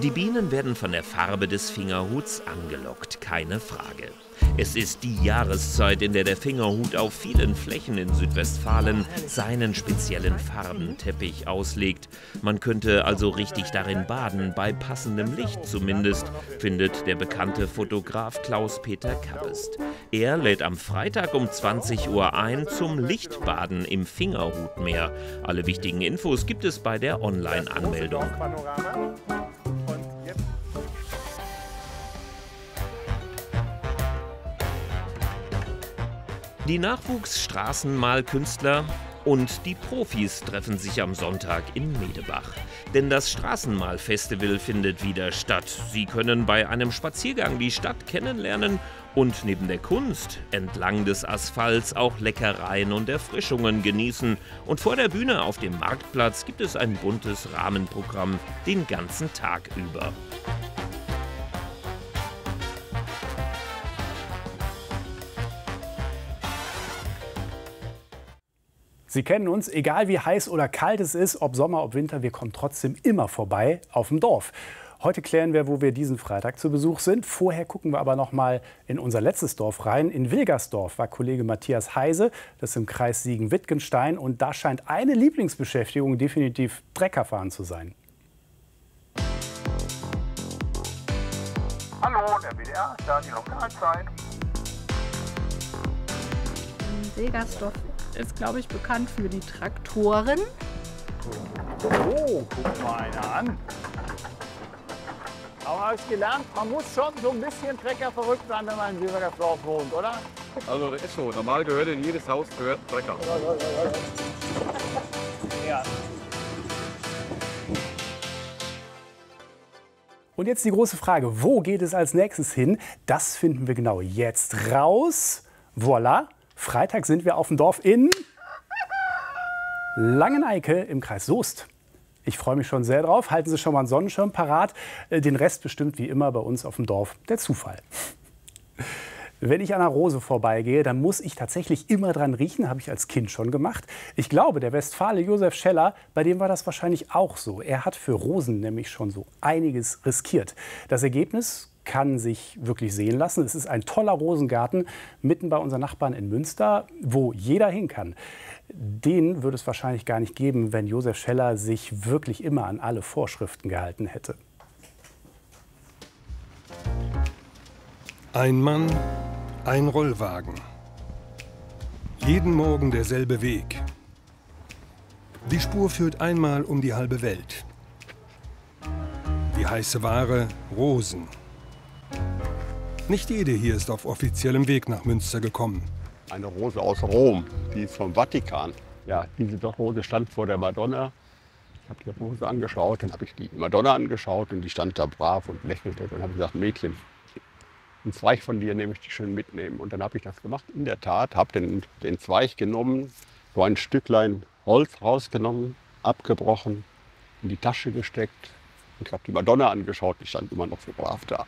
Die Bienen werden von der Farbe des Fingerhuts angelockt, keine Frage. Es ist die Jahreszeit, in der der Fingerhut auf vielen Flächen in Südwestfalen seinen speziellen Farbenteppich auslegt. Man könnte also richtig darin baden, bei passendem Licht zumindest, findet der bekannte Fotograf Klaus-Peter Kappest. Er lädt am Freitag um 20 Uhr ein zum Lichtbaden im Fingerhutmeer. Alle wichtigen Infos gibt es bei der Online-Anmeldung. Die Nachwuchsstraßenmalkünstler und die Profis treffen sich am Sonntag in Medebach. Denn das Straßenmalfestival findet wieder statt. Sie können bei einem Spaziergang die Stadt kennenlernen und neben der Kunst entlang des Asphalts auch Leckereien und Erfrischungen genießen. Und vor der Bühne auf dem Marktplatz gibt es ein buntes Rahmenprogramm den ganzen Tag über. Sie kennen uns, egal wie heiß oder kalt es ist, ob Sommer, ob Winter, wir kommen trotzdem immer vorbei auf dem Dorf. Heute klären wir, wo wir diesen Freitag zu Besuch sind. Vorher gucken wir aber noch mal in unser letztes Dorf rein. In Wilgersdorf war Kollege Matthias Heise, das ist im Kreis Siegen-Wittgenstein. Und da scheint eine Lieblingsbeschäftigung definitiv Treckerfahren zu sein. Hallo, der WDR, da die Lokalzeit. Wilgersdorf ist, glaube ich, bekannt für die Traktoren. Oh, guck mal einer an. Aber habe ich gelernt, man muss schon so ein bisschen treckerverrückt sein, wenn man in Wilgersdorf wohnt, oder? Also das ist so, normal gehört in jedes Haus gehört ein Trecker. Ja. Und jetzt die große Frage, wo geht es als nächstes hin? Das finden wir genau jetzt raus. Voilà. Freitag sind wir auf dem Dorf in Langeneike im Kreis Soest. Ich freue mich schon sehr drauf. Halten Sie schon mal einen Sonnenschirm parat. Den Rest bestimmt wie immer bei uns auf dem Dorf der Zufall. Wenn ich an einer Rose vorbeigehe, dann muss ich tatsächlich immer dran riechen. Habe ich als Kind schon gemacht. Ich glaube, der Westfale Josef Scheller, bei dem war das wahrscheinlich auch so. Er hat für Rosen nämlich schon so einiges riskiert. Das Ergebnis kann sich wirklich sehen lassen. Es ist ein toller Rosengarten mitten bei unseren Nachbarn in Münster, wo jeder hin kann. Den würde es wahrscheinlich gar nicht geben, wenn Josef Scheller sich wirklich immer an alle Vorschriften gehalten hätte. Ein Mann, ein Rollwagen. Jeden Morgen derselbe Weg. Die Spur führt einmal um die halbe Welt. Die heiße Ware, Rosen. Nicht jede hier ist auf offiziellem Weg nach Münster gekommen. Eine Rose aus Rom, die ist vom Vatikan. Ja, diese Rose stand vor der Madonna. Ich habe die Rose angeschaut, dann habe ich die Madonna angeschaut und die stand da brav und lächelte. Dann habe ich gesagt, Mädchen, einen Zweig von dir nehme ich die schön mitnehmen. Und dann habe ich das gemacht. In der Tat, habe den Zweig genommen, so ein Stücklein Holz rausgenommen, abgebrochen, in die Tasche gesteckt. Und ich habe die Madonna angeschaut, die stand immer noch so brav da.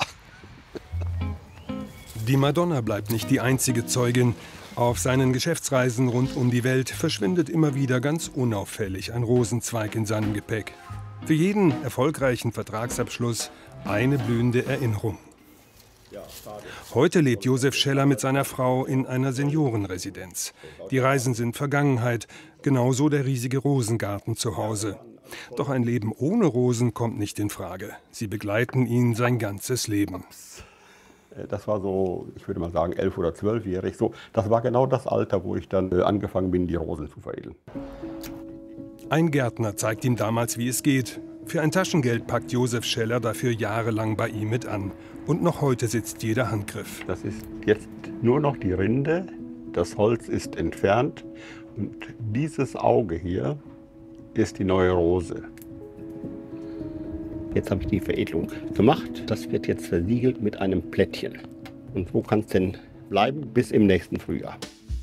Die Madonna bleibt nicht die einzige Zeugin. Auf seinen Geschäftsreisen rund um die Welt verschwindet immer wieder ganz unauffällig ein Rosenzweig in seinem Gepäck. Für jeden erfolgreichen Vertragsabschluss eine blühende Erinnerung. Heute lebt Josef Scheller mit seiner Frau in einer Seniorenresidenz. Die Reisen sind Vergangenheit, genauso der riesige Rosengarten zu Hause. Doch ein Leben ohne Rosen kommt nicht in Frage. Sie begleiten ihn sein ganzes Leben. Das war so, ich würde mal sagen, 11- oder 12-jährig. So, das war genau das Alter, wo ich dann angefangen bin, die Rosen zu veredeln. Ein Gärtner zeigt ihm damals, wie es geht. Für ein Taschengeld packt Josef Scheller dafür jahrelang bei ihm mit an. Und noch heute sitzt jeder Handgriff. Das ist jetzt nur noch die Rinde. Das Holz ist entfernt. Und dieses Auge hier ist die neue Rose. Jetzt habe ich die Veredelung gemacht. Das wird jetzt versiegelt mit einem Plättchen. Und so kann es denn bleiben bis im nächsten Frühjahr.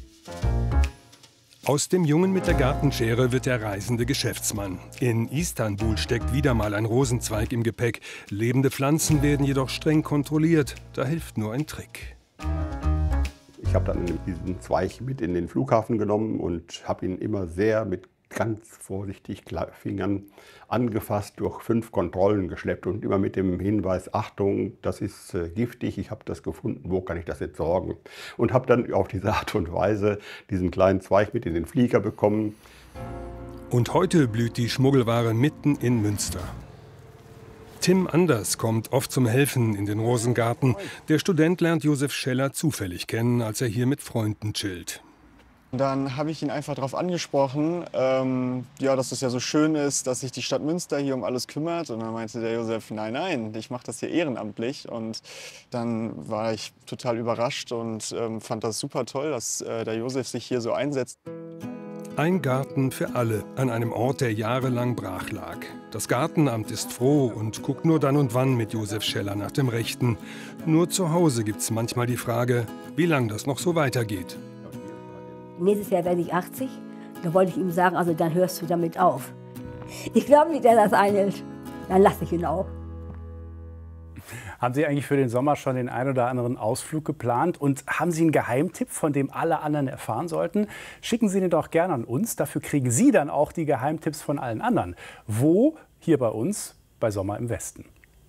Aus dem Jungen mit der Gartenschere wird der reisende Geschäftsmann. In Istanbul steckt wieder mal ein Rosenzweig im Gepäck. Lebende Pflanzen werden jedoch streng kontrolliert. Da hilft nur ein Trick. Ich habe dann diesen Zweig mit in den Flughafen genommen und habe ihn immer sehr mit ganz vorsichtig Fingern angefasst, durch 5 Kontrollen geschleppt und immer mit dem Hinweis, Achtung, das ist giftig, ich habe das gefunden, wo kann ich das entsorgen? Und habe dann auf diese Art und Weise diesen kleinen Zweig mit in den Flieger bekommen. Und heute blüht die Schmuggelware mitten in Münster. Tim Anders kommt oft zum Helfen in den Rosengarten. Der Student lernt Josef Scheller zufällig kennen, als er hier mit Freunden chillt. Dann habe ich ihn einfach darauf angesprochen, ja, dass es ja so schön ist, dass sich die Stadt Münster hier um alles kümmert. Und dann meinte der Josef, nein, nein, ich mache das hier ehrenamtlich. Und dann war ich total überrascht und fand das super toll, dass der Josef sich hier so einsetzt. Ein Garten für alle an einem Ort, der jahrelang brach lag. Das Gartenamt ist froh und guckt nur dann und wann mit Josef Scheller nach dem Rechten. Nur zu Hause gibt's manchmal die Frage, wie lange das noch so weitergeht. Nächstes Jahr werde ich 80. Da wollte ich ihm sagen, also dann hörst du damit auf. Ich glaube nicht, dass er das einhält. Dann lasse ich ihn auch. Haben Sie eigentlich für den Sommer schon den einen oder anderen Ausflug geplant? Und haben Sie einen Geheimtipp, von dem alle anderen erfahren sollten? Schicken Sie den doch gerne an uns. Dafür kriegen Sie dann auch die Geheimtipps von allen anderen. Wo? Hier bei uns, bei Sommer im Westen.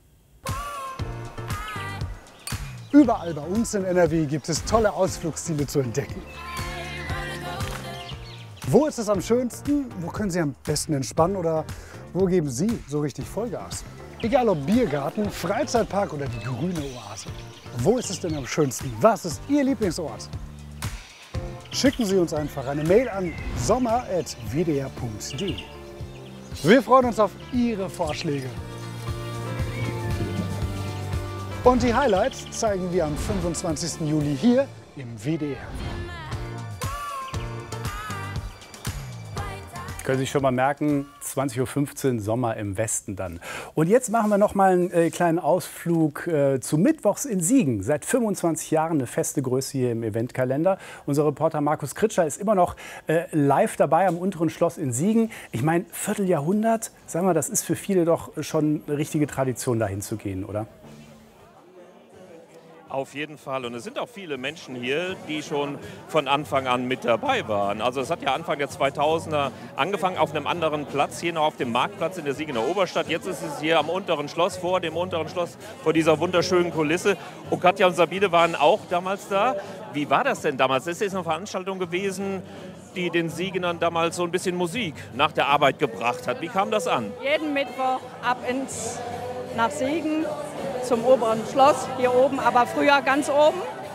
Überall bei uns in NRW gibt es tolle Ausflugsziele zu entdecken. Wo ist es am schönsten? Wo können Sie am besten entspannen? Oder wo geben Sie so richtig Vollgas? Egal ob Biergarten, Freizeitpark oder die grüne Oase. Wo ist es denn am schönsten? Was ist Ihr Lieblingsort? Schicken Sie uns einfach eine Mail an sommer@wdr.de. Wir freuen uns auf Ihre Vorschläge. Und die Highlights zeigen wir am 25. Juli hier im WDR. Können Sie sich schon mal merken, 20:15 Uhr Sommer im Westen dann. Und jetzt machen wir noch mal einen kleinen Ausflug zu Mittwochs in Siegen. Seit 25 Jahren eine feste Größe hier im Eventkalender. Unser Reporter Markus Kritscher ist immer noch live dabei am Unteren Schloss in Siegen. Ich meine, Vierteljahrhundert, sagen wir, das ist für viele doch schon eine richtige Tradition, dahin zu gehen, oder? Auf jeden Fall. Und es sind auch viele Menschen hier, die schon von Anfang an mit dabei waren. Also es hat ja Anfang der 2000er angefangen auf einem anderen Platz, hier noch auf dem Marktplatz in der Siegener Oberstadt. Jetzt ist es hier am Unteren Schloss, vor dem Unteren Schloss, vor dieser wunderschönen Kulisse. Und Katja und Sabine waren auch damals da. Wie war das denn damals? Das ist eine Veranstaltung gewesen, die den Siegenern damals so ein bisschen Musik nach der Arbeit gebracht hat. Wie kam das an? Jeden Mittwoch ab nach Siegen zum oberen Schloss, hier oben, aber früher ganz oben.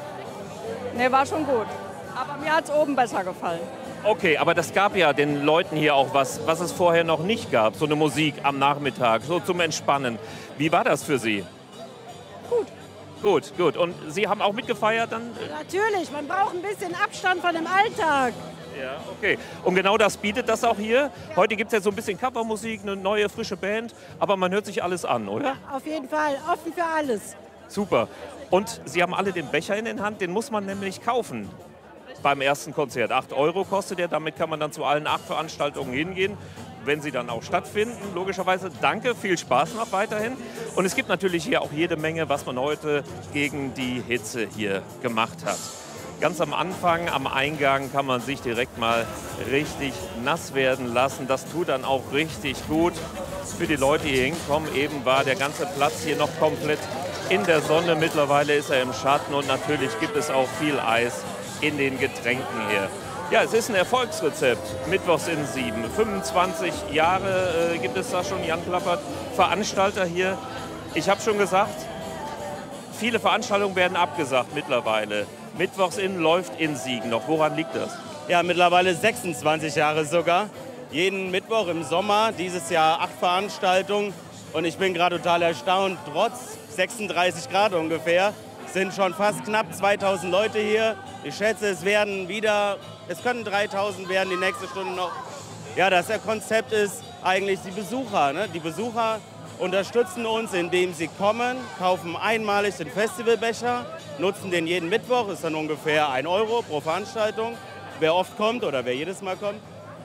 Ne, war schon gut. Aber mir hat es oben besser gefallen. Okay, aber das gab ja den Leuten hier auch was es vorher noch nicht gab. So eine Musik am Nachmittag, so zum Entspannen. Wie war das für Sie? Gut. Gut, gut. Und Sie haben auch mitgefeiert dann? Natürlich, man braucht ein bisschen Abstand von dem Alltag. Ja, okay. Und genau das bietet das auch hier. Heute gibt es ja so ein bisschen Covermusik, eine neue, frische Band. Aber man hört sich alles an, oder? Ja, auf jeden Fall. Offen für alles. Super. Und Sie haben alle den Becher in den Hand. Den muss man nämlich kaufen beim ersten Konzert. 8 € kostet der. Damit kann man dann zu allen 8 Veranstaltungen hingehen, wenn sie dann auch stattfinden. Logischerweise danke, viel Spaß noch weiterhin. Und es gibt natürlich hier auch jede Menge, was man heute gegen die Hitze hier gemacht hat. Ganz am Anfang, am Eingang, kann man sich direkt mal richtig nass werden lassen. Das tut dann auch richtig gut für die Leute, die hier hinkommen. Eben war der ganze Platz hier noch komplett in der Sonne. Mittlerweile ist er im Schatten und natürlich gibt es auch viel Eis in den Getränken hier. Ja, es ist ein Erfolgsrezept. Mittwochs in Siegen. 25 Jahre gibt es da schon. Jan Klappert, Veranstalter hier. Ich habe schon gesagt, viele Veranstaltungen werden abgesagt mittlerweile. Mittwochs in läuft in Siegen noch. Woran liegt das? Ja, mittlerweile 26 Jahre sogar. Jeden Mittwoch im Sommer, dieses Jahr 8 Veranstaltungen. Und ich bin gerade total erstaunt, trotz 36 Grad ungefähr, sind schon fast knapp 2000 Leute hier. Ich schätze, es können 3000 werden die nächste Stunde noch. Ja, das Konzept ist eigentlich die Besucher. Ne? Die Besucher unterstützen uns, indem sie kommen, kaufen einmalig den Festivalbecher, nutzen den jeden Mittwoch, ist dann ungefähr 1 € pro Veranstaltung, wer oft kommt oder wer jedes Mal kommt.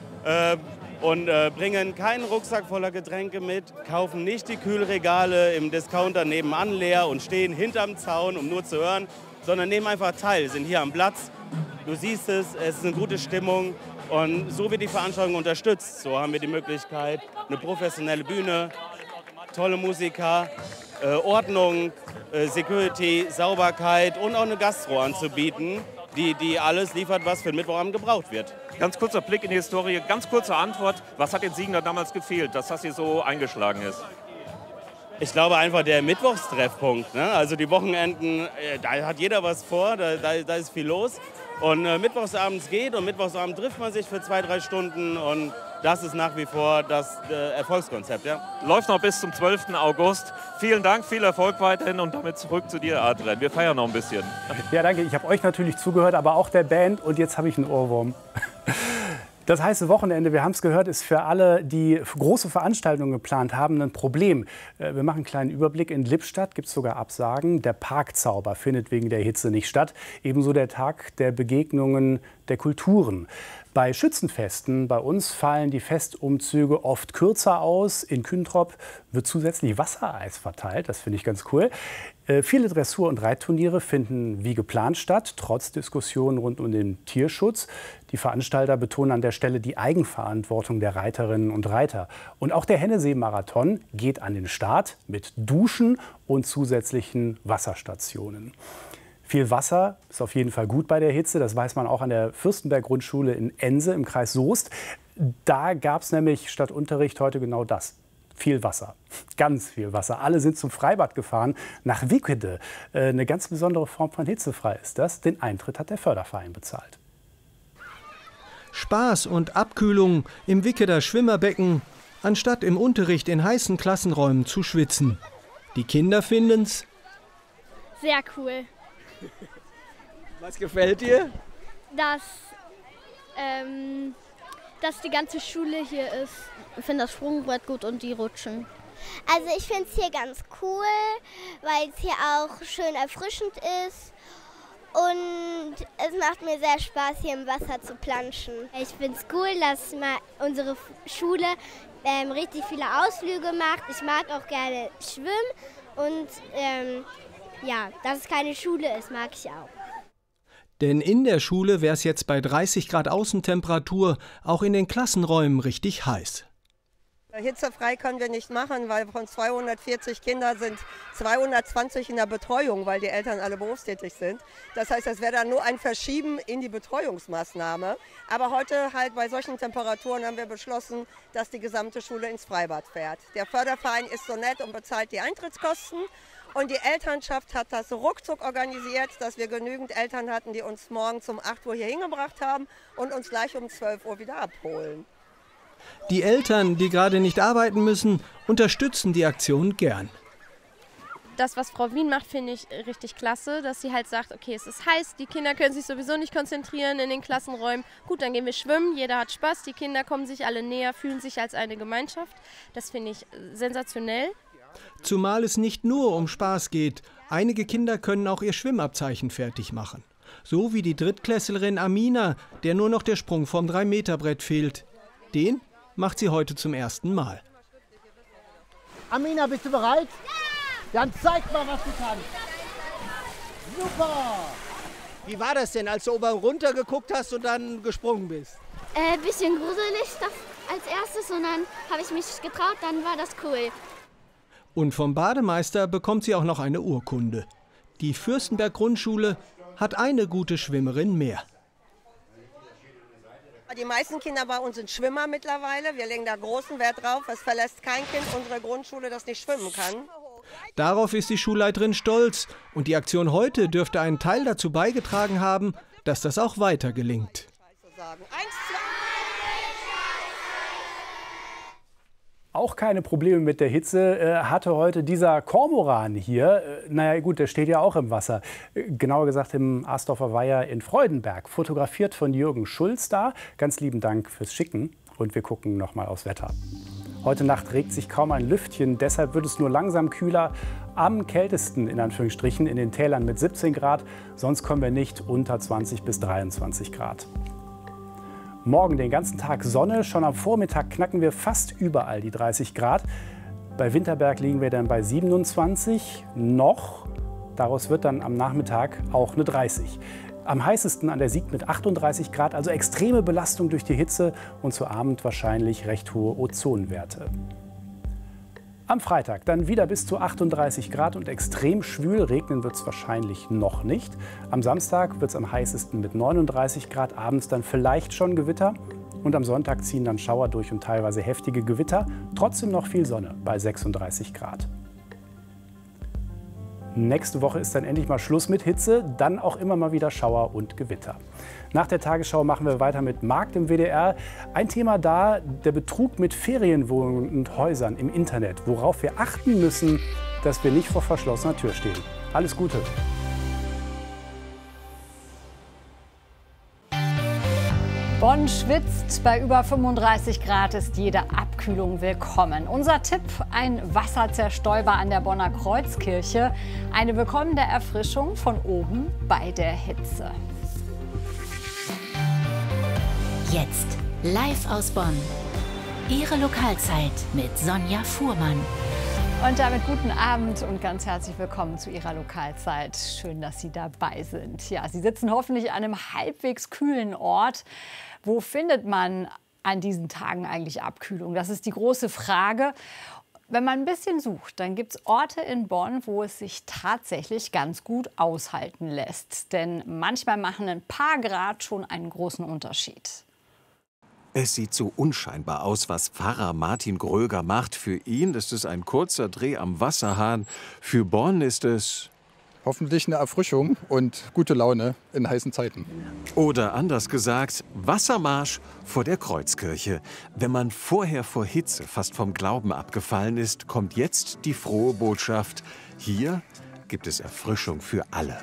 Und bringen keinen Rucksack voller Getränke mit, kaufen nicht die Kühlregale im Discounter nebenan leer und stehen hinterm Zaun, um nur zu hören, sondern nehmen einfach teil, sind hier am Platz. Du siehst es ist eine gute Stimmung Und so wird die Veranstaltung unterstützt. So haben wir die Möglichkeit, eine professionelle Bühne, tolle Musiker, Ordnung, Security, Sauberkeit und auch eine Gastro anzubieten, die alles liefert, was für den Mittwochabend gebraucht wird. Ganz kurzer Blick in die Historie, ganz kurze Antwort. Was hat den Siegen da damals gefehlt, dass das hier so eingeschlagen ist? Ich glaube einfach der Mittwochstreffpunkt. Ne? Also die Wochenenden, da hat jeder was vor, da ist viel los. Und mittwochsabends geht und mittwochsabend trifft man sich für 2-3 Stunden und das ist nach wie vor das Erfolgskonzept. Ja? Läuft noch bis zum 12. August. Vielen Dank, viel Erfolg weiterhin und damit zurück zu dir, Adrian. Wir feiern noch ein bisschen. Ja, danke. Ich habe euch natürlich zugehört, aber auch der Band und jetzt habe ich einen Ohrwurm. Das heiße Wochenende, wir haben es gehört, ist für alle, die große Veranstaltungen geplant haben, ein Problem. Wir machen einen kleinen Überblick. In Lippstadt gibt es sogar Absagen. Der Parkzauber findet wegen der Hitze nicht statt. Ebenso der Tag der Begegnungen der Kulturen. Bei Schützenfesten bei uns fallen die Festumzüge oft kürzer aus. In Küntrop wird zusätzlich Wassereis verteilt. Das finde ich ganz cool. Viele Dressur- und Reitturniere finden wie geplant statt, trotz Diskussionen rund um den Tierschutz. Die Veranstalter betonen an der Stelle die Eigenverantwortung der Reiterinnen und Reiter. Und auch der Hennesee-Marathon geht an den Start mit Duschen und zusätzlichen Wasserstationen. Viel Wasser ist auf jeden Fall gut bei der Hitze. Das weiß man auch an der Fürstenberg-Grundschule in Ense im Kreis Soest. Da gab es nämlich statt Unterricht heute genau das. Viel Wasser, ganz viel Wasser. Alle sind zum Freibad gefahren, nach Wickede. Eine ganz besondere Form von hitzefrei ist das. Den Eintritt hat der Förderverein bezahlt. Spaß und Abkühlung im Wickeder Schwimmerbecken, anstatt im Unterricht in heißen Klassenräumen zu schwitzen. Die Kinder finden's sehr cool. Was gefällt dir? Dass die ganze Schule hier ist. Ich finde das Sprungbrett gut und die Rutschen. Also ich finde es hier ganz cool, weil es hier auch schön erfrischend ist. Und es macht mir sehr Spaß, hier im Wasser zu planschen. Ich finde es cool, dass unsere Schule richtig viele Ausflüge macht. Ich mag auch gerne schwimmen und ja, dass es keine Schule ist, mag ich auch. Denn in der Schule wäre es jetzt bei 30 Grad Außentemperatur auch in den Klassenräumen richtig heiß. Hitzefrei können wir nicht machen, weil von 240 Kindern sind 220 in der Betreuung, weil die Eltern alle berufstätig sind. Das heißt, das wäre dann nur ein Verschieben in die Betreuungsmaßnahme. Aber heute halt bei solchen Temperaturen haben wir beschlossen, dass die gesamte Schule ins Freibad fährt. Der Förderverein ist so nett und bezahlt die Eintrittskosten. Und die Elternschaft hat das ruckzuck organisiert, dass wir genügend Eltern hatten, die uns morgens um 8 Uhr hier hingebracht haben und uns gleich um 12 Uhr wieder abholen. Die Eltern, die gerade nicht arbeiten müssen, unterstützen die Aktion gern. Das, was Frau Wien macht, finde ich richtig klasse, dass sie halt sagt, okay, es ist heiß, die Kinder können sich sowieso nicht konzentrieren in den Klassenräumen. Gut, dann gehen wir schwimmen, jeder hat Spaß, die Kinder kommen sich alle näher, fühlen sich als eine Gemeinschaft. Das finde ich sensationell. Zumal es nicht nur um Spaß geht. Einige Kinder können auch ihr Schwimmabzeichen fertig machen. So wie die Drittklässlerin Amina, der nur noch der Sprung vom 3-Meter-Brett fehlt. Den macht sie heute zum ersten Mal. Amina, bist du bereit? Ja! Dann zeig mal, was du kannst. Super! Wie war das denn, als du oben runter geguckt hast und dann gesprungen bist? Bisschen gruselig als erstes und dann habe ich mich getraut, dann war das cool. Und vom Bademeister bekommt sie auch noch eine Urkunde. Die Fürstenberg-Grundschule hat eine gute Schwimmerin mehr. Die meisten Kinder bei uns sind Schwimmer mittlerweile. Wir legen da großen Wert drauf. Es verlässt kein Kind unsere Grundschule, das nicht schwimmen kann. Darauf ist die Schulleiterin stolz. Und die Aktion heute dürfte einen Teil dazu beigetragen haben, dass das auch weiter gelingt. Auch keine Probleme mit der Hitze hatte heute dieser Kormoran hier. Naja gut, der steht ja auch im Wasser. Genauer gesagt im Asdorfer Weiher in Freudenberg. Fotografiert von Jürgen Schulz da. Ganz lieben Dank fürs Schicken. Und wir gucken noch mal aufs Wetter. Heute Nacht regt sich kaum ein Lüftchen. Deshalb wird es nur langsam kühler. Am kältesten in Anführungsstrichen in den Tälern mit 17 Grad. Sonst kommen wir nicht unter 20 bis 23 Grad. Morgen den ganzen Tag Sonne, schon am Vormittag knacken wir fast überall die 30 Grad. Bei Winterberg liegen wir dann bei 27 noch. Daraus wird dann am Nachmittag auch eine 30. Am heißesten an der Sieg mit 38 Grad, also extreme Belastung durch die Hitze und zu Abend wahrscheinlich recht hohe Ozonwerte. Am Freitag dann wieder bis zu 38 Grad und extrem schwül, regnen wird es wahrscheinlich noch nicht. Am Samstag wird es am heißesten mit 39 Grad, abends dann vielleicht schon Gewitter. Und am Sonntag ziehen dann Schauer durch und teilweise heftige Gewitter. Trotzdem noch viel Sonne bei 36 Grad. Nächste Woche ist dann endlich mal Schluss mit Hitze, dann auch immer mal wieder Schauer und Gewitter. Nach der Tagesschau machen wir weiter mit Markt im WDR. Ein Thema da, der Betrug mit Ferienwohnungen und Häusern im Internet. Worauf wir achten müssen, dass wir nicht vor verschlossener Tür stehen. Alles Gute! Bonn schwitzt, bei über 35 Grad ist jede Abkühlung willkommen. Unser Tipp, ein Wasserzerstäuber an der Bonner Kreuzkirche. Eine willkommene Erfrischung von oben bei der Hitze. Jetzt live aus Bonn. Ihre Lokalzeit mit Sonja Fuhrmann. Und damit guten Abend und ganz herzlich willkommen zu Ihrer Lokalzeit. Schön, dass Sie dabei sind. Ja, Sie sitzen hoffentlich an einem halbwegs kühlen Ort. Wo findet man an diesen Tagen eigentlich Abkühlung? Das ist die große Frage. Wenn man ein bisschen sucht, dann gibt es Orte in Bonn, wo es sich tatsächlich ganz gut aushalten lässt. Denn manchmal machen ein paar Grad schon einen großen Unterschied. Es sieht so unscheinbar aus, was Pfarrer Martin Gröger macht. Für ihn ist es ein kurzer Dreh am Wasserhahn. Für Bonn ist es hoffentlich eine Erfrischung und gute Laune in heißen Zeiten. Oder anders gesagt, Wassermarsch vor der Kreuzkirche. Wenn man vorher vor Hitze fast vom Glauben abgefallen ist, kommt jetzt die frohe Botschaft. Hier gibt es Erfrischung für alle.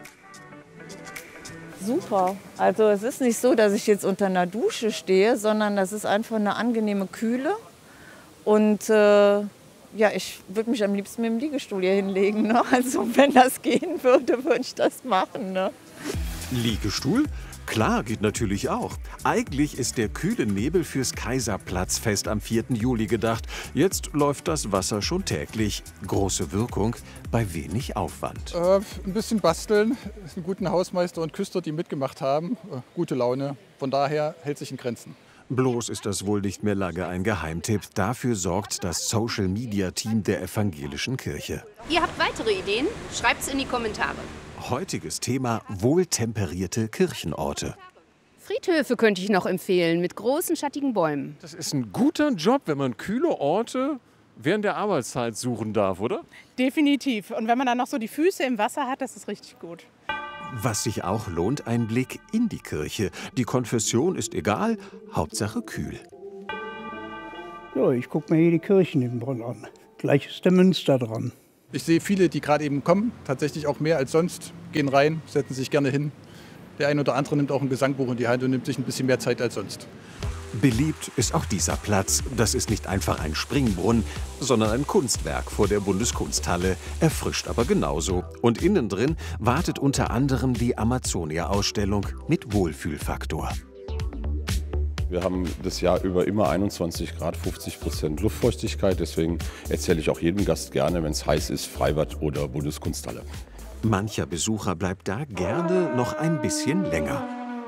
Super. Also es ist nicht so, dass ich jetzt unter einer Dusche stehe, sondern das ist einfach eine angenehme Kühle. Und ja, ich würde mich am liebsten mit dem Liegestuhl hier hinlegen. Ne? Also wenn das gehen würde, würde ich das machen. Ne? Liegestuhl? Klar, geht natürlich auch. Eigentlich ist der kühle Nebel fürs Kaiserplatzfest am 4. Juli gedacht. Jetzt läuft das Wasser schon täglich. Große Wirkung bei wenig Aufwand. Ein bisschen basteln. Es sind guten Hausmeister und Küster, die mitgemacht haben. Gute Laune. Von daher hält sich in Grenzen. Bloß ist das wohl nicht mehr lange ein Geheimtipp. Dafür sorgt das Social-Media-Team der Evangelischen Kirche. Ihr habt weitere Ideen? Schreibt's in die Kommentare. Heutiges Thema: wohltemperierte Kirchenorte. Friedhöfe könnte ich noch empfehlen, mit großen, schattigen Bäumen. Das ist ein guter Job, wenn man kühle Orte während der Arbeitszeit suchen darf, oder? Definitiv. Und wenn man dann noch so die Füße im Wasser hat, das ist richtig gut. Was sich auch lohnt, ein Blick in die Kirche. Die Konfession ist egal, Hauptsache kühl. Ja, ich gucke mir hier die Kirchen in Bonn an. Gleich ist der Münster dran. Ich sehe viele, die gerade eben kommen, tatsächlich auch mehr als sonst, gehen rein, setzen sich gerne hin. Der ein oder andere nimmt auch ein Gesangbuch in die Hand und nimmt sich ein bisschen mehr Zeit als sonst. Beliebt ist auch dieser Platz. Das ist nicht einfach ein Springbrunnen, sondern ein Kunstwerk vor der Bundeskunsthalle. Erfrischt aber genauso. Und innen drin wartet unter anderem die Amazonia-Ausstellung mit Wohlfühlfaktor. Wir haben das Jahr über immer 21 Grad, 50% Luftfeuchtigkeit. Deswegen erzähle ich auch jedem Gast gerne, wenn es heiß ist, Freibad oder Bundeskunsthalle. Mancher Besucher bleibt da gerne noch ein bisschen länger.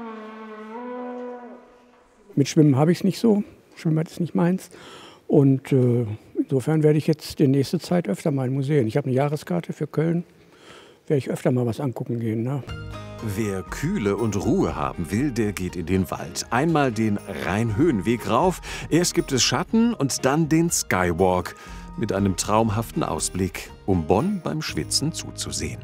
Mit Schwimmen habe ich es nicht so. Schwimmbad ist nicht meins. Und insofern werde ich jetzt die nächste Zeit öfter mal in Museen. Ich habe eine Jahreskarte für Köln. Werde ich öfter mal was angucken gehen. Ne? Wer Kühle und Ruhe haben will, der geht in den Wald. Einmal den Rhein-Höhenweg rauf. Erst gibt es Schatten und dann den Skywalk. Mit einem traumhaften Ausblick, um Bonn beim Schwitzen zuzusehen.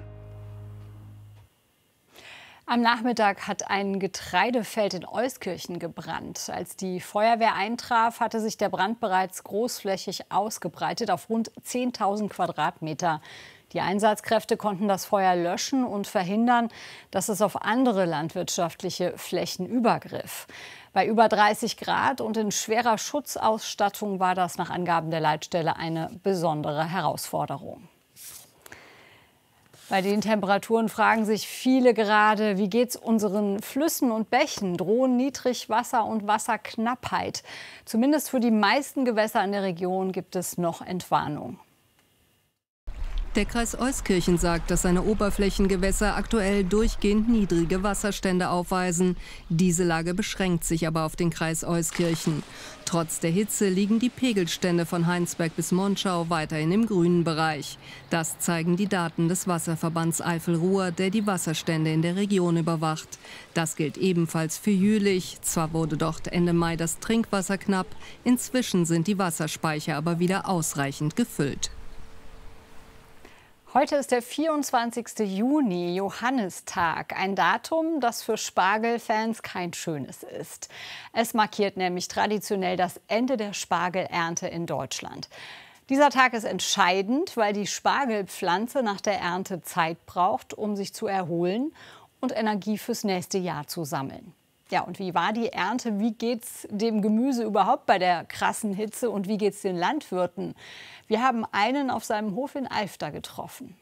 Am Nachmittag hat ein Getreidefeld in Euskirchen gebrannt. Als die Feuerwehr eintraf, hatte sich der Brand bereits großflächig ausgebreitet auf rund 10.000 Quadratmeter. Die Einsatzkräfte konnten das Feuer löschen und verhindern, dass es auf andere landwirtschaftliche Flächen übergriff. Bei über 30 Grad und in schwerer Schutzausstattung war das nach Angaben der Leitstelle eine besondere Herausforderung. Bei den Temperaturen fragen sich viele gerade, wie geht's unseren Flüssen und Bächen? Drohen Niedrigwasser und Wasserknappheit? Zumindest für die meisten Gewässer in der Region gibt es noch Entwarnung. Der Kreis Euskirchen sagt, dass seine Oberflächengewässer aktuell durchgehend niedrige Wasserstände aufweisen. Diese Lage beschränkt sich aber auf den Kreis Euskirchen. Trotz der Hitze liegen die Pegelstände von Heinsberg bis Monschau weiterhin im grünen Bereich. Das zeigen die Daten des Wasserverbands Eifel-Ruhr, der die Wasserstände in der Region überwacht. Das gilt ebenfalls für Jülich. Zwar wurde dort Ende Mai das Trinkwasser knapp, inzwischen sind die Wasserspeicher aber wieder ausreichend gefüllt. Heute ist der 24. Juni, Johannistag, ein Datum, das für Spargelfans kein schönes ist. Es markiert nämlich traditionell das Ende der Spargelernte in Deutschland. Dieser Tag ist entscheidend, weil die Spargelpflanze nach der Ernte Zeit braucht, um sich zu erholen und Energie fürs nächste Jahr zu sammeln. Ja, und wie war die Ernte? Wie geht's dem Gemüse überhaupt bei der krassen Hitze und wie geht's den Landwirten? Wir haben einen auf seinem Hof in Alfter getroffen.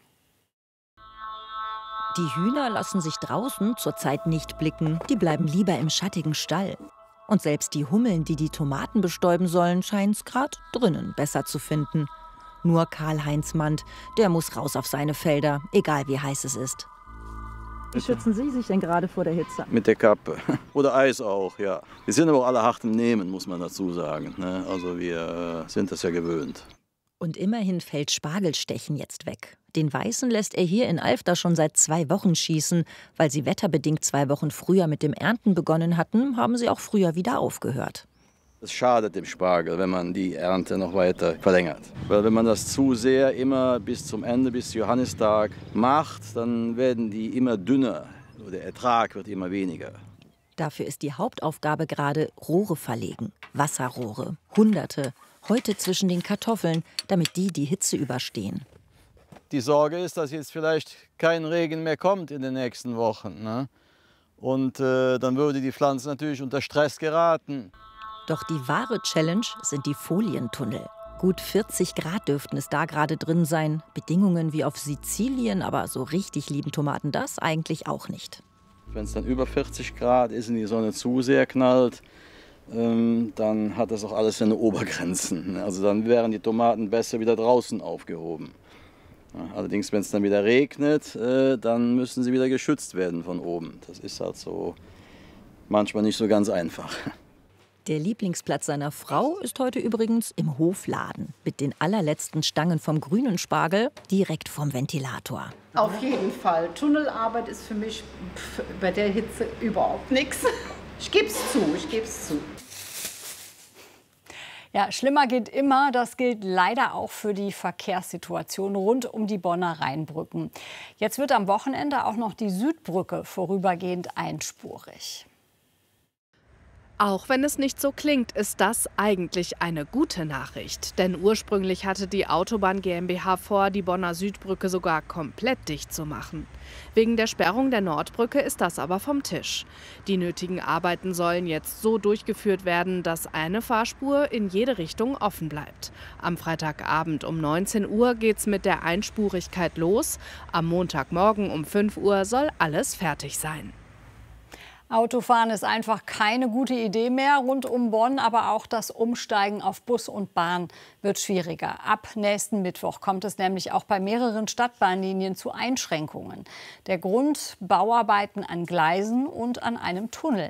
Die Hühner lassen sich draußen zurzeit nicht blicken. Die bleiben lieber im schattigen Stall. Und selbst die Hummeln, die die Tomaten bestäuben sollen, scheinen es gerade drinnen besser zu finden. Nur Karl-Heinz Mand, der muss raus auf seine Felder, egal wie heiß es ist. Wie schützen Sie sich denn gerade vor der Hitze? Mit der Kappe. Oder Eis auch, ja. Wir sind aber auch alle hart im Nehmen, muss man dazu sagen. Also wir sind das ja gewöhnt. Und immerhin fällt Spargelstechen jetzt weg. Den Weißen lässt er hier in Alfter schon seit 2 Wochen schießen. Weil sie wetterbedingt 2 Wochen früher mit dem Ernten begonnen hatten, haben sie auch früher wieder aufgehört. Es schadet dem Spargel, wenn man die Ernte noch weiter verlängert. Weil wenn man das zu sehr immer bis zum Ende, bis Johannistag macht, dann werden die immer dünner. Der Ertrag wird immer weniger. Dafür ist die Hauptaufgabe gerade Rohre verlegen. Wasserrohre, Hunderte. Heute zwischen den Kartoffeln, damit die Hitze überstehen. Die Sorge ist, dass jetzt vielleicht kein Regen mehr kommt in den nächsten Wochen. Ne? Und dann würde die Pflanze natürlich unter Stress geraten. Doch die wahre Challenge sind die Folientunnel. Gut 40 Grad dürften es da gerade drin sein. Bedingungen wie auf Sizilien, aber so richtig lieben Tomaten das eigentlich auch nicht. Wenn es dann über 40 Grad ist und die Sonne zu sehr knallt, dann hat das auch alles seine Obergrenzen. Also dann wären die Tomaten besser wieder draußen aufgehoben. Allerdings, wenn es dann wieder regnet, dann müssen sie wieder geschützt werden von oben. Das ist halt so manchmal nicht so ganz einfach. Der Lieblingsplatz seiner Frau ist heute übrigens im Hofladen. Mit den allerletzten Stangen vom grünen Spargel direkt vom Ventilator. Auf jeden Fall. Tunnelarbeit ist für mich bei der Hitze überhaupt nichts. Ich gebe es zu. Ja, schlimmer geht immer. Das gilt leider auch für die Verkehrssituation rund um die Bonner Rheinbrücken. Jetzt wird am Wochenende auch noch die Südbrücke vorübergehend einspurig. Auch wenn es nicht so klingt, ist das eigentlich eine gute Nachricht. Denn ursprünglich hatte die Autobahn GmbH vor, die Bonner Südbrücke sogar komplett dicht zu machen. Wegen der Sperrung der Nordbrücke ist das aber vom Tisch. Die nötigen Arbeiten sollen jetzt so durchgeführt werden, dass eine Fahrspur in jede Richtung offen bleibt. Am Freitagabend um 19 Uhr geht's mit der Einspurigkeit los. Am Montagmorgen um 5 Uhr soll alles fertig sein. Autofahren ist einfach keine gute Idee mehr rund um Bonn, aber auch das Umsteigen auf Bus und Bahn wird schwieriger. Ab nächsten Mittwoch kommt es nämlich auch bei mehreren Stadtbahnlinien zu Einschränkungen. Der Grund: Bauarbeiten an Gleisen und an einem Tunnel.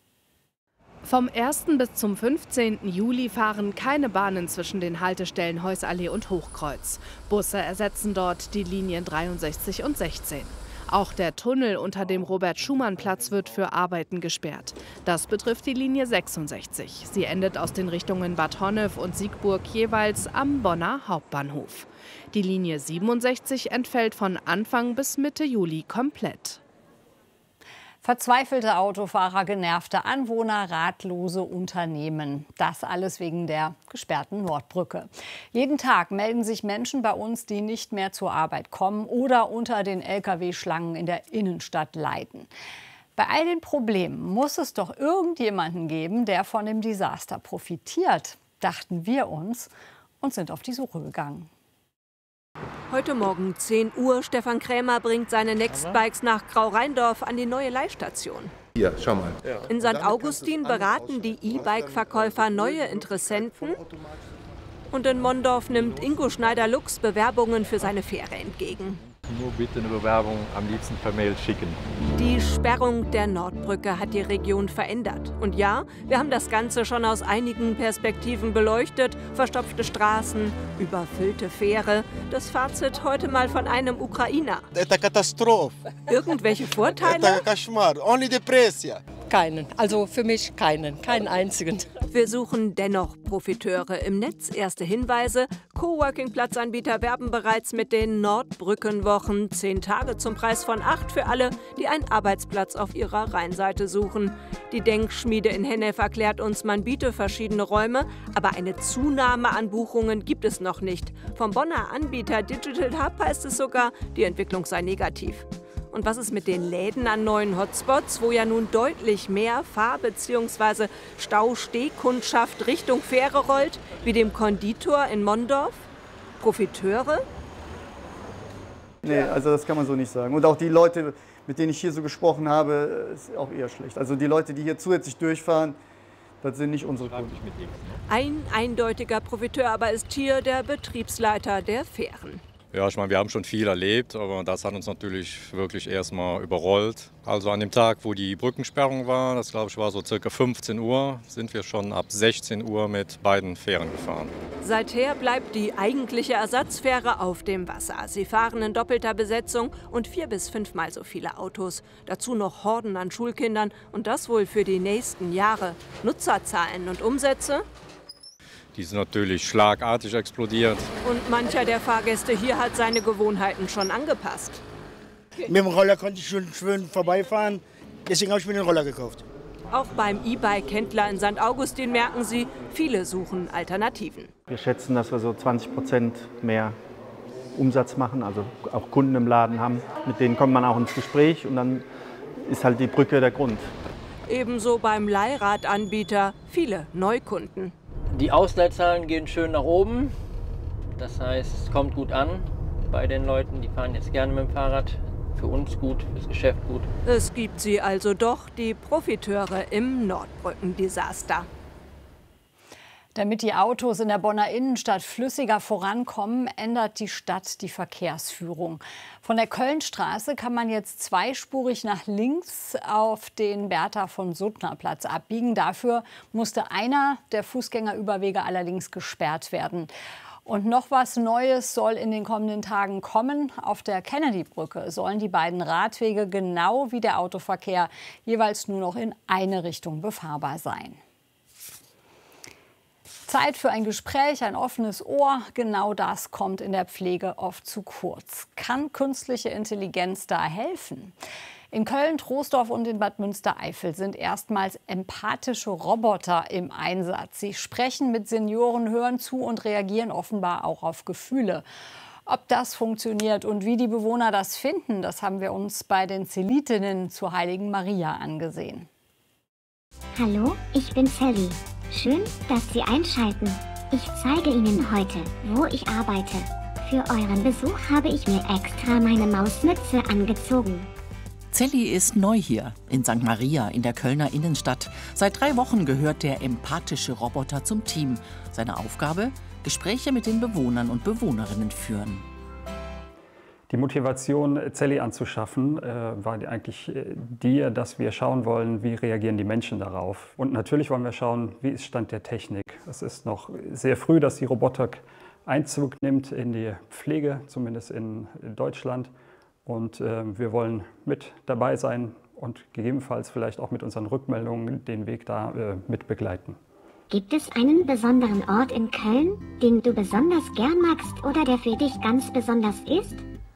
Vom 1. bis zum 15. Juli fahren keine Bahnen zwischen den Haltestellen Heussallee und Hochkreuz. Busse ersetzen dort die Linien 63 und 16. Auch der Tunnel unter dem Robert-Schumann-Platz wird für Arbeiten gesperrt. Das betrifft die Linie 66. Sie endet aus den Richtungen Bad Honnef und Siegburg jeweils am Bonner Hauptbahnhof. Die Linie 67 entfällt von Anfang bis Mitte Juli komplett. Verzweifelte Autofahrer, genervte Anwohner, ratlose Unternehmen. Das alles wegen der gesperrten Nordbrücke. Jeden Tag melden sich Menschen bei uns, die nicht mehr zur Arbeit kommen oder unter den Lkw-Schlangen in der Innenstadt leiden. Bei all den Problemen muss es doch irgendjemanden geben, der von dem Desaster profitiert, dachten wir uns und sind auf die Suche gegangen. Heute Morgen 10 Uhr. Stefan Krämer bringt seine Nextbikes nach Grau-Rheindorf an die neue Leihstation. Hier, schau mal. In St. Augustin beraten die E-Bike-Verkäufer neue Interessenten. Und in Mondorf nimmt Ingo Schneider-Lux Bewerbungen für seine Fähre entgegen. Nur bitte eine Bewerbung am liebsten per Mail schicken. Die Sperrung der Nordbrücke hat die Region verändert. Und ja, wir haben das Ganze schon aus einigen Perspektiven beleuchtet. Verstopfte Straßen, überfüllte Fähre. Das Fazit heute mal von einem Ukrainer. Katastrophe. Irgendwelche Vorteile? Ohne Depression. Keinen. Also für mich keinen einzigen. Wir suchen dennoch Profiteure im Netz. Erste Hinweise. Coworking-Platzanbieter werben bereits mit den Nordbrückenwochen. 10 Tage zum Preis von 8 für alle, die einen Arbeitsplatz auf ihrer Rheinseite suchen. Die Denkschmiede in Hennef erklärt uns, man biete verschiedene Räume, aber eine Zunahme an Buchungen gibt es noch nicht. Vom Bonner Anbieter Digital Hub heißt es sogar, die Entwicklung sei negativ. Und was ist mit den Läden an neuen Hotspots, wo ja nun deutlich mehr Fahr- bzw. Stau-Stehkundschaft Richtung Fähre rollt, wie dem Konditor in Mondorf? Profiteure? Nee, also das kann man so nicht sagen. Und auch die Leute, mit denen ich hier so gesprochen habe, ist auch eher schlecht. Also die Leute, die hier zusätzlich durchfahren, das sind nicht unsere Kunden. Ein eindeutiger Profiteur aber ist hier der Betriebsleiter der Fähren. Ja, ich meine, wir haben schon viel erlebt, aber das hat uns natürlich wirklich erstmal überrollt. Also an dem Tag, wo die Brückensperrung war, das glaube ich war so circa 15 Uhr, sind wir schon ab 16 Uhr mit beiden Fähren gefahren. Seither bleibt die eigentliche Ersatzfähre auf dem Wasser. Sie fahren in doppelter Besetzung und 4- bis 5-mal so viele Autos. Dazu noch Horden an Schulkindern und das wohl für die nächsten Jahre. Nutzerzahlen und Umsätze? Die sind natürlich schlagartig explodiert. Und mancher der Fahrgäste hier hat seine Gewohnheiten schon angepasst. Mit dem Roller konnte ich schon schön vorbeifahren, deswegen habe ich mir den Roller gekauft. Auch beim E-Bike-Händler in St. Augustin merken sie, viele suchen Alternativen. Wir schätzen, dass wir so 20% mehr Umsatz machen, also auch Kunden im Laden haben. Mit denen kommt man auch ins Gespräch und dann ist halt die Brücke der Grund. Ebenso beim Leihradanbieter viele Neukunden. Die Ausleihzahlen gehen schön nach oben. Das heißt, es kommt gut an bei den Leuten, die fahren jetzt gerne mit dem Fahrrad. Für uns gut, fürs Geschäft gut. Es gibt sie also doch, die Profiteure im Nordbrückendesaster. Damit die Autos in der Bonner Innenstadt flüssiger vorankommen, ändert die Stadt die Verkehrsführung. Von der Kölnstraße kann man jetzt zweispurig nach links auf den Bertha-von-Suttner-Platz abbiegen. Dafür musste einer der Fußgängerüberwege allerdings gesperrt werden. Und noch was Neues soll in den kommenden Tagen kommen. Auf der Kennedy-Brücke sollen die beiden Radwege genau wie der Autoverkehr jeweils nur noch in eine Richtung befahrbar sein. Zeit für ein Gespräch, ein offenes Ohr. Genau das kommt in der Pflege oft zu kurz. Kann künstliche Intelligenz da helfen? In Köln, Troisdorf und in Bad Münstereifel sind erstmals empathische Roboter im Einsatz. Sie sprechen mit Senioren, hören zu und reagieren offenbar auch auf Gefühle. Ob das funktioniert und wie die Bewohner das finden, das haben wir uns bei den Zelitinnen zur Heiligen Maria angesehen. Hallo, ich bin Sally. Schön, dass Sie einschalten. Ich zeige Ihnen heute, wo ich arbeite. Für euren Besuch habe ich mir extra meine Mausmütze angezogen. Sally ist neu hier in St. Maria in der Kölner Innenstadt. Seit 3 Wochen gehört der empathische Roboter zum Team. Seine Aufgabe? Gespräche mit den Bewohnern und Bewohnerinnen führen. Die Motivation, Sally anzuschaffen, war eigentlich die, dass wir schauen wollen, wie reagieren die Menschen darauf. Und natürlich wollen wir schauen, wie ist Stand der Technik. Es ist noch sehr früh, dass die Robotik Einzug nimmt in die Pflege, zumindest in Deutschland. Und wir wollen mit dabei sein und gegebenenfalls vielleicht auch mit unseren Rückmeldungen den Weg da mit begleiten. Gibt es einen besonderen Ort in Köln, den du besonders gern magst oder der für dich ganz besonders ist?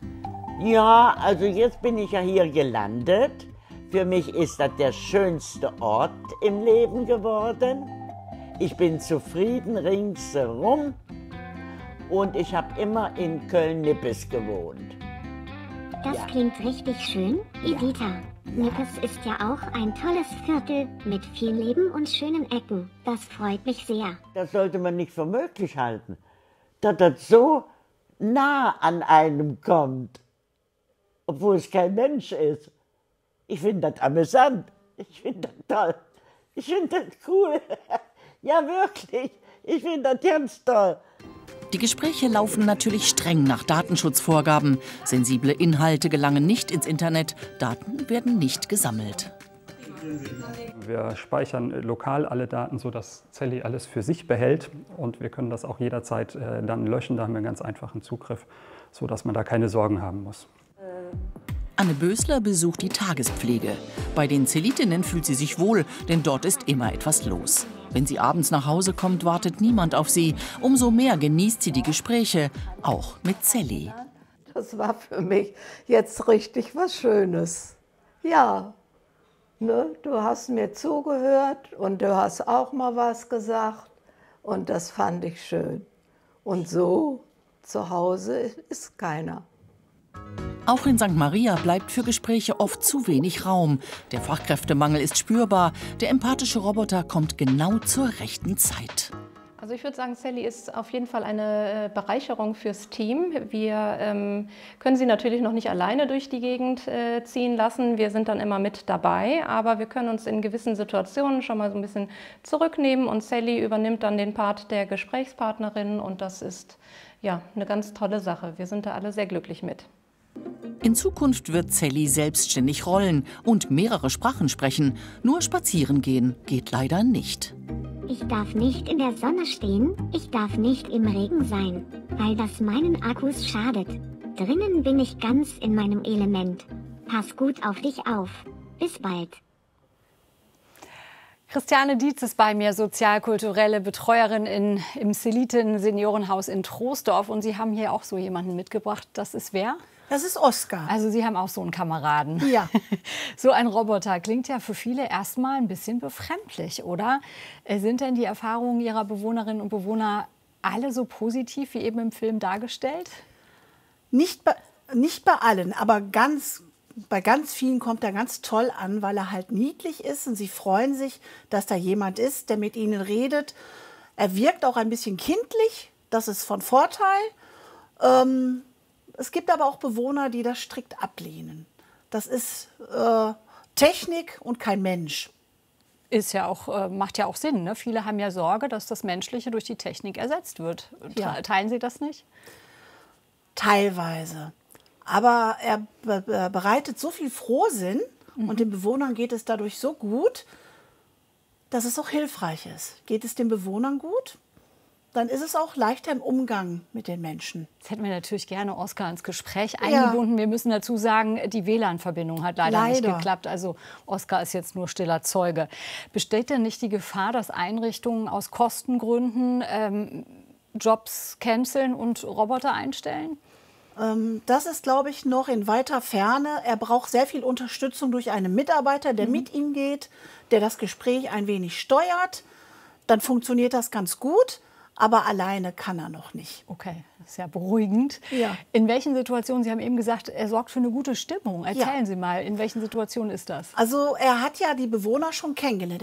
Ja, also jetzt bin ich ja hier gelandet. Für mich ist das der schönste Ort im Leben geworden. Ich bin zufrieden ringsherum und ich habe immer in Köln-Nippes gewohnt. Das klingt richtig schön, Editha. Nippes ist ja auch ein tolles Viertel mit viel Leben und schönen Ecken. Das freut mich sehr. Das sollte man nicht für möglich halten, dass das so nah an einem kommt, obwohl es kein Mensch ist. Ich finde das amüsant. Ich finde das toll. Ich finde das cool. Ja, wirklich. Ich finde das ganz toll. Die Gespräche laufen natürlich streng nach Datenschutzvorgaben. Sensible Inhalte gelangen nicht ins Internet, Daten werden nicht gesammelt. Wir speichern lokal alle Daten, sodass Celly alles für sich behält. Und wir können das auch jederzeit dann löschen. Da haben wir einen ganz einfachen Zugriff, sodass man da keine Sorgen haben muss. Anne Bösler besucht die Tagespflege. Bei den Cellitinnen fühlt sie sich wohl, denn dort ist immer etwas los. Wenn sie abends nach Hause kommt, wartet niemand auf sie. Umso mehr genießt sie die Gespräche, auch mit Celly. Das war für mich jetzt richtig was Schönes. Ja, ne, du hast mir zugehört und du hast auch mal was gesagt und das fand ich schön. Und so zu Hause ist keiner. Auch in St. Maria bleibt für Gespräche oft zu wenig Raum. Der Fachkräftemangel ist spürbar. Der empathische Roboter kommt genau zur rechten Zeit. Also ich würde sagen, Celly ist auf jeden Fall eine Bereicherung fürs Team. Wir können sie natürlich noch nicht alleine durch die Gegend ziehen lassen. Wir sind dann immer mit dabei, aber wir können uns in gewissen Situationen schon mal so ein bisschen zurücknehmen und Celly übernimmt dann den Part der Gesprächspartnerin und das ist ja eine ganz tolle Sache. Wir sind da alle sehr glücklich mit. In Zukunft wird Celly selbstständig rollen und mehrere Sprachen sprechen. Nur spazieren gehen geht leider nicht. Ich darf nicht in der Sonne stehen, ich darf nicht im Regen sein, weil das meinen Akkus schadet. Drinnen bin ich ganz in meinem Element. Pass gut auf dich auf. Bis bald. Christiane Dietz ist bei mir, sozialkulturelle Betreuerin im Celliten-Seniorenhaus in Troisdorf. Und Sie haben hier auch so jemanden mitgebracht. Das ist wer? Das ist Oskar. Also Sie haben auch so einen Kameraden. Ja. So ein Roboter klingt ja für viele erstmal ein bisschen befremdlich, oder? Sind denn die Erfahrungen Ihrer Bewohnerinnen und Bewohner alle so positiv wie eben im Film dargestellt? Nicht bei allen, aber bei ganz vielen kommt er ganz toll an, weil er halt niedlich ist und sie freuen sich, dass da jemand ist, der mit ihnen redet. Er wirkt auch ein bisschen kindlich, das ist von Vorteil. Es gibt aber auch Bewohner, die das strikt ablehnen. Das ist Technik und kein Mensch. Ist ja auch, macht ja auch Sinn, ne? Viele haben ja Sorge, dass das Menschliche durch die Technik ersetzt wird. Ja. Teilen Sie das nicht? Teilweise. Aber er bereitet so viel Frohsinn und den Bewohnern geht es dadurch so gut, dass es auch hilfreich ist. Geht es den Bewohnern gut, dann ist es auch leichter im Umgang mit den Menschen. Jetzt hätten wir natürlich gerne Oskar ins Gespräch eingebunden. Wir müssen dazu sagen, die WLAN-Verbindung hat leider nicht geklappt. Also Oskar ist jetzt nur stiller Zeuge. Besteht denn nicht die Gefahr, dass Einrichtungen aus Kostengründen Jobs canceln und Roboter einstellen? Das ist, glaube ich, noch in weiter Ferne. Er braucht sehr viel Unterstützung durch einen Mitarbeiter, der mit ihm geht, der das Gespräch ein wenig steuert. Dann funktioniert das ganz gut. Aber alleine kann er noch nicht. Okay, das ist ja beruhigend. Ja. In welchen Situationen, Sie haben eben gesagt, er sorgt für eine gute Stimmung. Erzählen Sie mal, in welchen Situationen ist das? Also er hat ja die Bewohner schon kennengelernt.